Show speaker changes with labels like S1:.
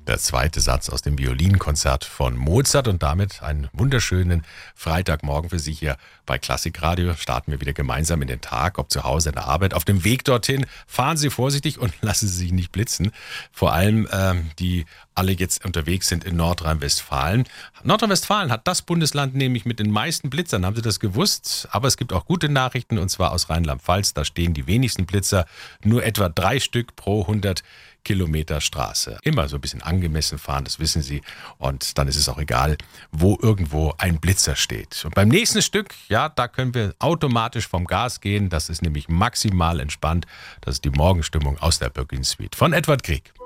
S1: Der zweite Satz aus dem Violinkonzert von Mozart und damit einen wunderschönen Freitagmorgen für Sie hier bei Klassikradio. Starten wir wieder gemeinsam in den Tag, ob zu Hause, in der Arbeit. Auf dem Weg dorthin fahren Sie vorsichtig und lassen Sie sich nicht blitzen. Vor allem die alle jetzt unterwegs sind in Nordrhein-Westfalen. Nordrhein-Westfalen hat das Bundesland nämlich mit den meisten Blitzern. Haben Sie das gewusst? Aber es gibt auch gute Nachrichten und zwar aus Rheinland-Pfalz. Da stehen die wenigsten Blitzer, nur etwa 3 Stück pro 100 Kilometer Straße. Immer so ein bisschen angemessen fahren, das wissen Sie. Und dann ist es auch egal, wo irgendwo ein Blitzer steht. Und beim nächsten Stück, ja, da können wir automatisch vom Gas gehen. Das ist nämlich maximal entspannt. Das ist die Morgenstimmung aus der Böcking Suite von Edward Grieg.